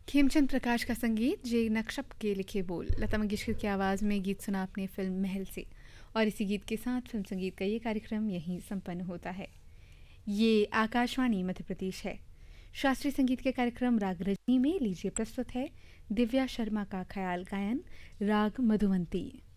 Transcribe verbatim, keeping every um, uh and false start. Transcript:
खेमचंद प्रकाश का संगीत, जे नक्शप के लिखे बोल। लता मंगेशकर की आवाज़ में गीत सुना आपने फिल्म महल से। और इसी गीत के साथ फिल्म संगीत का ये कार्यक्रम यहीं संपन्न होता है। ये आकाशवाणी मध्य प्रदेश है। शास्त्रीय संगीत के कार्यक्रम राग रजनी में लीजिए प्रस्तुत है दिव्या शर्मा का ख्याल गायन राग मधुवंती।